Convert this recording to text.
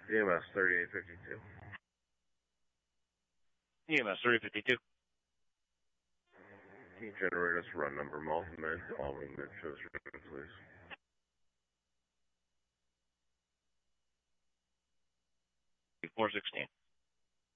EMS 3852. EMS 3852. Can you generate us run number multi-med, all room that shows room, please? $416.